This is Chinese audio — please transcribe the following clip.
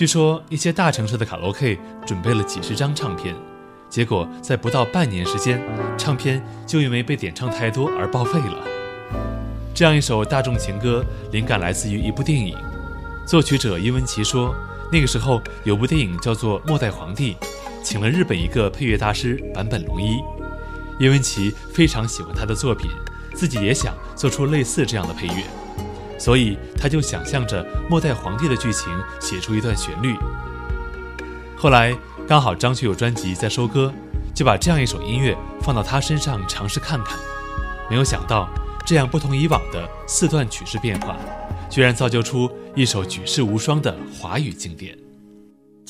据说一些大城市的卡拉 OK 准备了几十张唱片，结果在不到半年时间，唱片就因为被点唱太多而报废了。这样一首大众情歌，灵感来自于一部电影。作曲者伊文奇说，那个时候有部电影叫做《末代皇帝》，请了日本一个配乐大师坂本龙一。伊文奇非常喜欢他的作品，自己也想做出类似这样的配乐，所以他就想象着末代皇帝的剧情写出一段旋律。后来刚好张学友专辑在收歌，就把这样一首音乐放到他身上尝试看看，没有想到这样不同以往的4段曲式变化，居然造就出一首举世无双的华语经典。